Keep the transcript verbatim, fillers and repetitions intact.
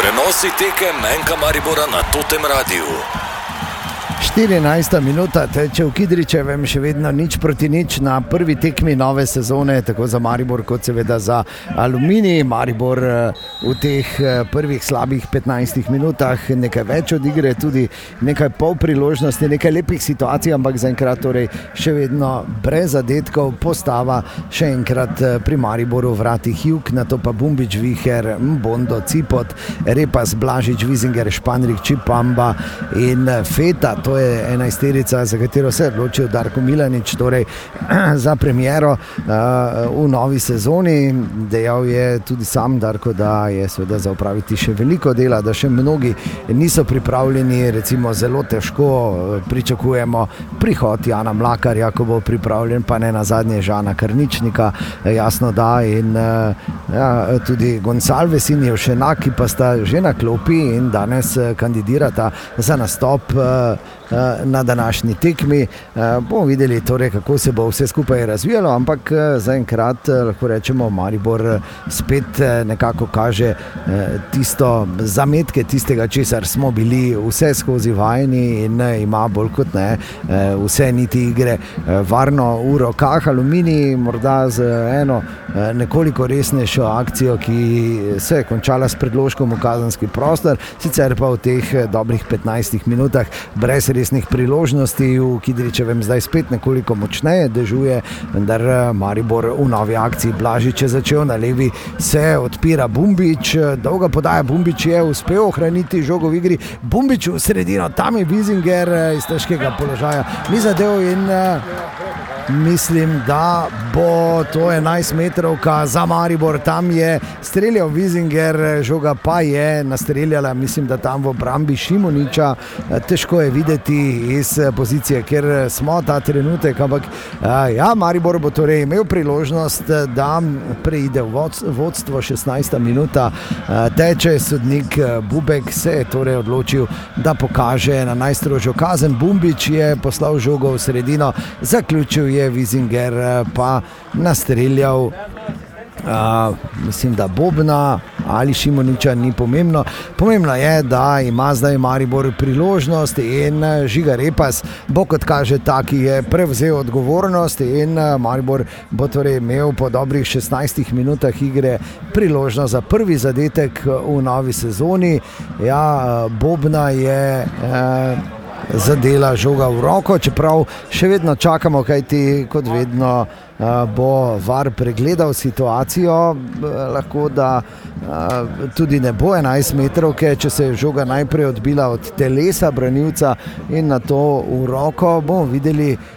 Prenosi tekem Enka Maribora na Totem Radiu. štirinajsta minuta teče v Kidričevem, še vedno nič proti nič na prvi tekmi nove sezone, tako za Maribor kot seveda za Aluminij. Maribor v teh prvih slabih petnajstih minutah nekaj več od igre, tudi nekaj pol priložnosti, nekaj lepih situacij, ampak zaenkrat torej še vedno brez zadetkov. Postava še enkrat pri Mariboru, vratih Jug, nato pa Bumbič, Viher, Bondo, Cipot, Repas, Blažič, Vizinger, Španrik, Čipamba in Feta. To je enajsterica, za katero se je odločil Darko Milanič, torej za premiero uh, v novi sezoni. Dejal je tudi sam Darko, da je seveda za opraviti še veliko dela, da še mnogi niso pripravljeni, recimo zelo težko pričakujemo prihod Jana Mlakarja, ko bo pripravljen, pa ne nazadnje Žana Karničnika, jasno da, in uh, ja, tudi Gonsalves in Jevšenak, ki pa sta že na klopi in danes kandidirata za nastop uh, na današnji tekmi. Bomo videli torej, kako se bo vse skupaj razvijalo, ampak zaenkrat lahko rečemo, Maribor spet nekako kaže tisto zametke tistega, česar smo bili vse skozi vajeni, in ima bolj kot ne vse niti igre varno v rokah. Aluminij morda z eno nekoliko resnejšo akcijo, ki se je končala s predložkom v kazenski prostor, sicer pa v teh dobrih petnajstih minutah brez resnih priložnosti. V Kidričevem zdaj spet nekoliko močneje dežuje, vendar Maribor v novi akciji. Blažič je začel, na levi se odpira Bumbič, dolga podaja, Bumbič je uspel ohraniti žogo v igri, Bumbič v sredino, tam je Vizinger iz težkega položaja ni zadev in mislim, da bo to enajst metrovka za Maribor. Tam je streljal Vizinger, žoga pa je nastreljala, mislim, da tam v obrambi Šimuniča. Težko je videti iz pozicije, ker smo ta trenutek, ampak ja, Maribor bo torej imel priložnost, da preide v vodstvo. šestnajsta minuta teče, sodnik Bubek se je torej odločil, da pokaže na najstrožjo kazen. Bumbič je poslal žogo v sredino, zaključil je Vizinger, pa nastreljal uh, mislim, da Bobna ali Šimuniča, ni pomembno. Pomembno je, da ima zdaj Maribor priložnost in Žiga Repas bo, kot kaže, taki je prevzel odgovornost in Maribor bo torej imel po dobrih šestnajstih minutah igre priložnost za prvi zadetek v novi sezoni. Ja, Bobna je uh, zadela žoga v roko, čeprav še vedno čakamo, kajti kot vedno bo V A R pregledal situacijo, lahko da tudi ne bo enajst metrovke, če se je žoga najprej odbila od telesa branilca in nato v roko. Bomo videli,